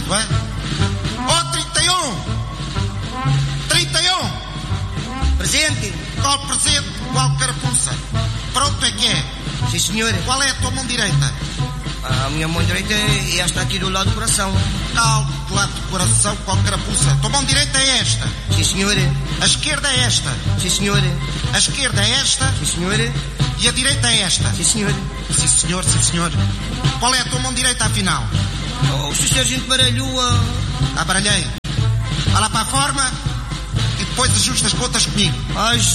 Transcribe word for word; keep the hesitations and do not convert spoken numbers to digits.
não é? Oh, trinta e um! trinta e um! Presente. Qual presente? Qual carapuça? Pronto é que é. Sim, senhor. Qual é a tua mão direita? A minha mão direita é esta aqui do lado do coração. Tal, do lado do coração, qual carapuça? A tua mão direita é esta. Sim, senhor. A esquerda é esta. Sim, senhor. A esquerda é esta. Sim, senhor. E a direita é esta. Sim, senhor. Sim, senhor, sim, senhor. Qual é a tua mão direita, afinal? Oh, se o sargento baralhou a... Ah, baralhei. Vai lá para a forma e depois ajusta as contas comigo. Ai,